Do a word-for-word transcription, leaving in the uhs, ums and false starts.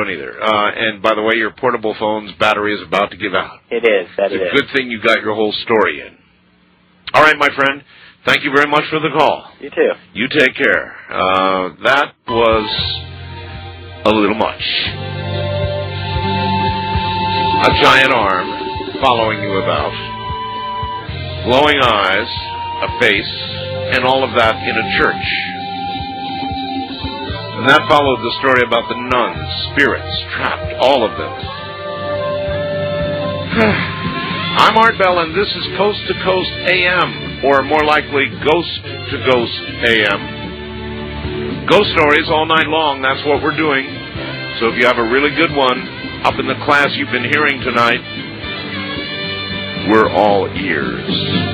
one either. Uh, and by the way, your portable phone's battery is about to give out. It is. That it's it a is. good thing you got your whole story in. All right, my friend. Thank you very much for the call. You too. You take care. Uh, that was a little much. A giant arm following you about. Glowing eyes, a face, and all of that in a church. And that followed the story about the nuns, spirits, trapped, all of them. I'm Art Bell, and this is Coast to Coast A M, or more likely Ghost to Ghost A M. Ghost stories all night long, that's what we're doing. So if you have a really good one up in the class you've been hearing tonight, we're all ears.